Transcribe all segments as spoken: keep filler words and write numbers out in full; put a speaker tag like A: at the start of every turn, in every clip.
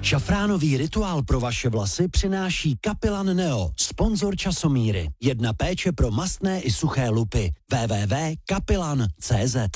A: Šafránový rituál pro vaše vlasy přináší Kapilan Neo, sponzor časomíry. Jedna péče pro mastné i suché lupy. w w w tečka kapilan tečka cé zet.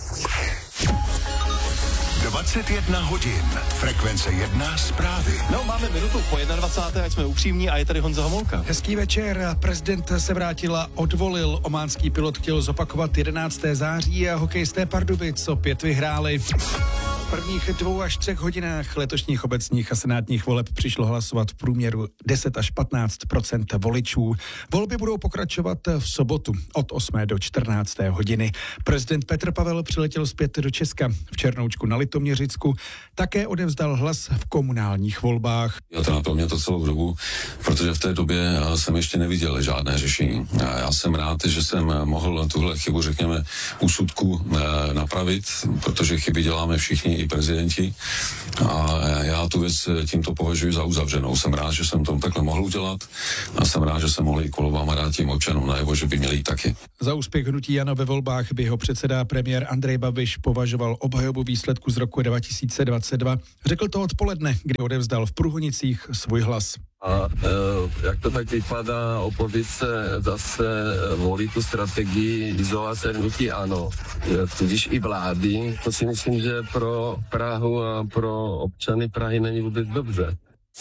B: dvacet jedna hodin. Frekvence jedna zprávy.
C: No, máme minutu po dvacáté jedné, ať jsme upřímní, a je tady Honza Homolka.
D: Hezký večer. Prezident se vrátil a odvolil. Ománský pilot chtěl zopakovat jedenáctého září a hokejisté Pardubic opět vyhráli. V prvních dvou až třech hodinách letošních obecních a senátních voleb přišlo hlasovat v průměru deset až patnáct procent voličů. Volby budou pokračovat v sobotu od osmé do čtrnácté hodiny. Prezident Petr Pavel přiletěl zpět do Česka v Černoučku na Litoměřicku. Také odevzdal hlas v komunálních volbách.
E: Já to naplňuje to celou dobu, protože v té době jsem ještě neviděl žádné řešení. Já jsem rád, že jsem mohl tuhle chybu, řekněme, úsudku napravit, protože chyby děláme všichni, i prezidenti, a já tu věc tímto považuji za uzavřenou. Jsem rád, že jsem to takhle mohl udělat a jsem rád, že jsem mohl i kolobám a dát tím občanům najevo, že by měli jít taky.
D: Za úspěch hnutí ANO ve volbách by ho předseda premiér Andrej Babiš považoval obhajobu výsledku z roku dva tisíce dvacet dva. Řekl to odpoledne, kdy odevzdal v Průhonicích svůj hlas.
F: A e, jak to tak vypadá, opozice zase volí tu strategii izolace hnutí ANO, tudíž i vlády. To si myslím, že pro Prahu a pro občany Prahy není vůbec dobře.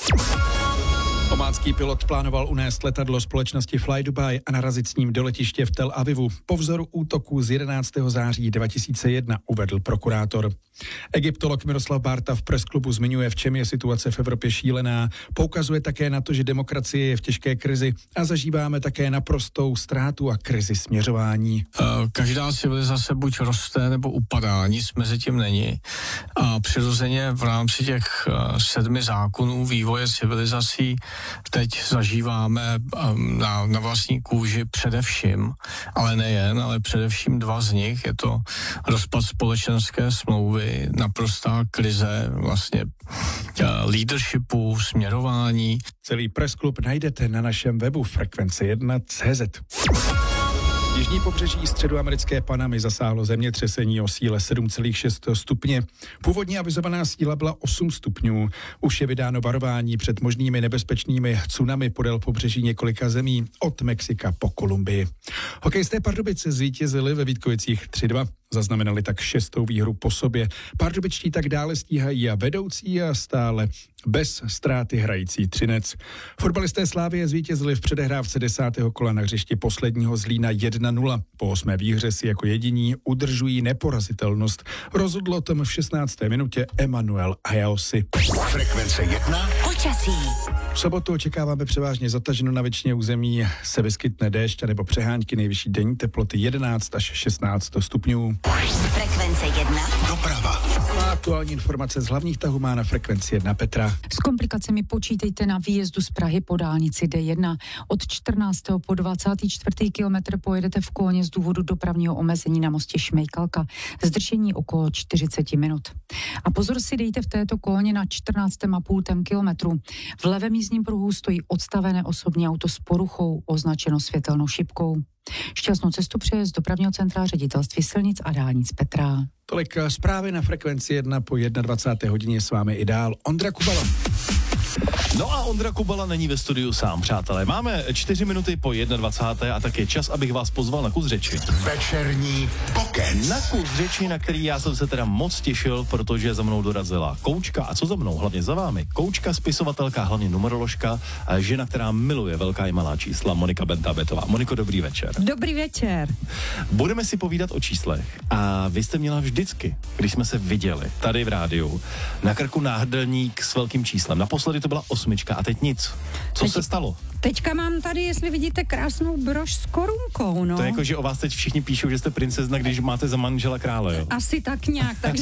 D: Ománský pilot plánoval unést letadlo společnosti Fly Dubai a narazit s ním do letiště v Tel Avivu. Po vzoru útoku z jedenáctého září dva tisíce jedna uvedl prokurátor. Egyptolog Miroslav Bárta v Pressklubu zmiňuje, v čem je situace v Evropě šílená. Poukazuje také na to, že demokracie je v těžké krizi a zažíváme také naprostou ztrátu a krizi směřování.
G: Každá civilizace buď roste nebo upadá, nic mezi tím není. A přirozeně v rámci těch sedmi zákonů vývoje civilizací teď zažíváme na, na vlastní kůži především, ale nejen, ale především dva z nich. Je to rozpad společenské smlouvy, naprostá krize vlastně leadershipu, směrování.
D: Celý Pressklub najdete na našem webu frekvence jedna tečka cé zet. Jižní pobřeží středoamerické Panamy zasáhlo zemětřesení o síle sedm celá šest stupně. Původně avizovaná síla byla osm stupňů. Už je vydáno varování před možnými nebezpečnými tsunami podél pobřeží několika zemí od Mexika po Kolumbii. Hokejisté Pardubice zvítězili ve Vítkovicích tři dva. Zaznamenali tak šestou výhru po sobě. Pardubičtí tak dále stíhají a vedoucí a stále bez ztráty hrající Třinec. Fotbalisté Slávie zvítězili v předehrávce desátého kola na hřišti posledního Zlína jedna nula. Po osmé výhře si jako jediní udržují neporazitelnost. Rozhodl o tom v šestnácté minutě Emanuel Ajaosi.
B: Frekvence jedna.
A: Počasí.
D: V sobotu očekáváme převážně zataženo, na většině území se vyskytne déšť nebo přehánky, nejvyšší denní teploty jedenáct až šestnáct stupňů.
A: Frekvence jedna.
B: Doprava.
D: A aktuální informace z hlavních tahů má na frekvenci jedna Petra.
H: S komplikacemi počítejte na výjezdu z Prahy po dálnici D jedna. Od čtrnáctého po dvacátý čtvrtý kilometr pojedete v koloně z důvodu dopravního omezení na mostě Šmejkalka. Zdržení okolo čtyřicet minut. A pozor si dejte v této koloně na čtrnáctém a půl kilometru. V levém jízdním pruhu stojí odstavené osobní auto s poruchou, označeno světelnou šipkou. Šťastnou cestu přeje z dopravního centra Ředitelství silnic a dálnic Petra.
D: Tolik zprávy na frekvenci jedna po dvacáté jedné hodině, s vámi i dál Ondra Kubala.
C: No a Ondra Kubala není ve studiu sám, přátelé. Máme čtyři minuty po dvacáté jedné a tak je čas, abych vás pozval na kus řeči.
B: Večerní pokec.
C: Na kus řeči, na který já jsem se teda moc těšil, protože za mnou dorazila koučka, a co za mnou, hlavně za vámi, koučka, spisovatelka, hlavně numeroložka, žena, která miluje velká i malá čísla, Monika Benta-Betová. Moniko, dobrý večer.
I: Dobrý večer.
C: Budeme si povídat o číslech a vy jste měla vždycky, když jsme se viděli tady v rádiu, na krku náhrdelník s velkým číslem. Naposledy to byla osmička a teď nic. Co
I: teď,
C: se stalo?
I: Teďka mám tady, jestli vidíte, krásnou brož s korunkou, no.
C: To je jako, že o vás teď všichni píšou, že jste princezna, když máte za manžela krále, jo?
I: Asi tak nějak, takže...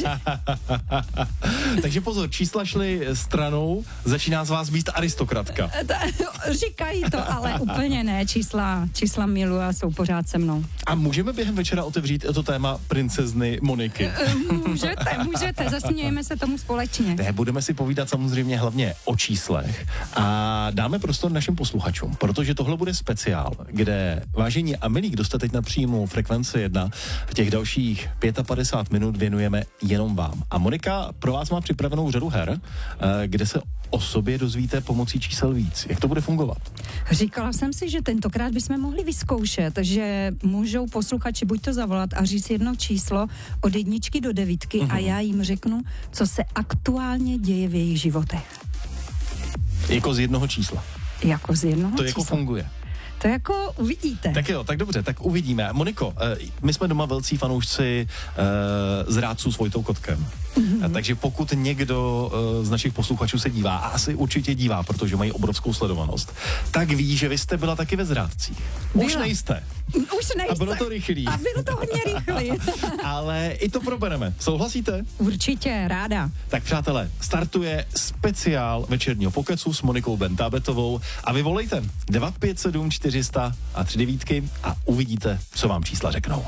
C: Takže pozor, čísla šly stranou, začíná z vás být aristokratka.
I: Říkají to, ale úplně ne, čísla, čísla miluji a jsou pořád se mnou.
C: A můžeme během večera otevřít to téma princezny Moniky?
I: Můžete, můžete, zasmějeme se tomu společně.
C: Ne, budeme si povídat samozřejmě hlavně o číslech a dáme prostor našim posluchačům. posluchačům, protože tohle bude speciál, kde vážení a milí, kdo jste teď na příjmu Frekvence jedna, těch dalších padesát pět minut věnujeme jenom vám. A Monika pro vás má připravenou řadu her, kde se o sobě dozvíte pomocí čísel víc. Jak to bude fungovat?
I: Říkala jsem si, že tentokrát bychom mohli vyzkoušet, že můžou posluchači buď to zavolat a říct jedno číslo od jedničky do devítky mm-hmm. a já jim řeknu, co se aktuálně děje v jejich životech.
C: Jako z jednoho čísla.
I: Jako z jednoho
C: To
I: čísla.
C: jako funguje.
I: To jako uvidíte.
C: Tak jo, tak dobře, tak uvidíme. Moniko, my jsme doma velcí fanoušci uh, zrádců s Vojtou Kotkem. Mm-hmm. Takže pokud někdo uh, z našich posluchačů se dívá, a asi určitě dívá, protože mají obrovskou sledovanost, tak ví, že vy jste byla taky ve zrádcích. Už
I: Byla.
C: nejste.
I: Už nejste.
C: A bylo to rychlý.
I: A bylo to hodně rychlý.
C: Ale i to probereme. Souhlasíte?
I: Určitě, ráda.
C: Tak přátelé, startuje speciál večerního pokecu s Monikou Bentábetovou a vy volejte devět pět sedm čtyři sta a tři devítky a uvidíte, co vám čísla řeknou.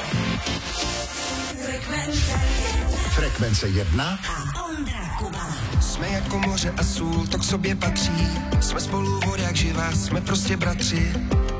B: Frekvence jedna.
J: Jsme jako moře a sůl, to k sobě patří. Jsme spolu vod jak živá, jsme prostě bratři.